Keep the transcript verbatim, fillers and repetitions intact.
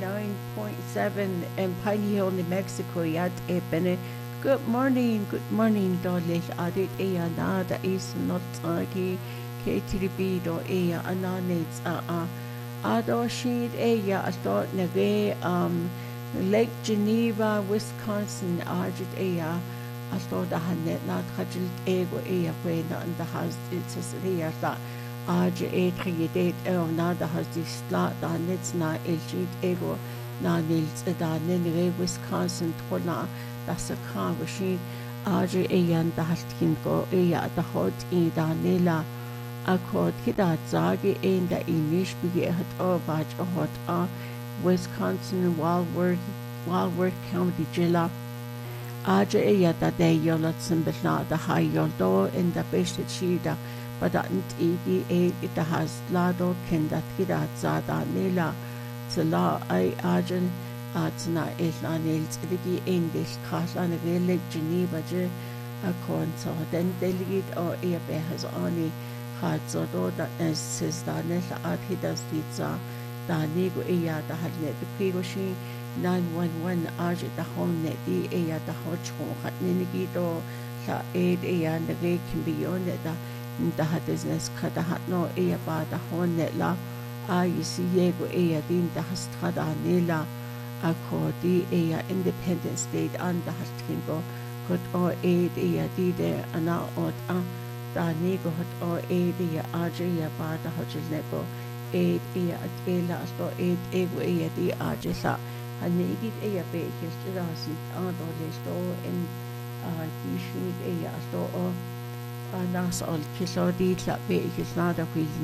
ninety-nine point seven in Piney Hill, New Mexico. Yat e bene. Good morning, good morning, Dolly. Adit ea nada is not agi. K3B do ea ananits a a. Ado sheet ea astot nage um Lake Geneva, Wisconsin. Arjit ea astot da hanet na kajil ego ea kwena and the has it's a ea that. Aj e triedate er nada has die sla da nets na elgit ego na nils da nenre Wisconsin tona da sa ka washi aj e yan da hastin go e ya da hot e da nela akot kida zage in da inish bige hat o vaj hot a Wisconsin Walworth Walworth County jilla aj e ya da de yolat simbla da hayol do in da best chida Badant igi e ita has lado kendat kida zada nila tla ai ajen atna elna nils digi endish khaslan vele Geneva je a konso den delegate o e be has ani hat so do da es says da nela at hidas pizza da nego e ya da hadne de pigoshi nine one one aje da honne di e ya da hocho hat nigi do la e e ya nege kimbiyon da da business kada hat no e ba da honne la a yisi yego e din da hast kada nela a ko di e independent state and da hast kingo kot o e e di de ana ot a da nego hat o e di a je ya ba da hojil nego e e at e la sto e ego e di a je sa hanigi e be kist da sit a do le sto en a di shi e sto o nas al kilodi la be ik is nada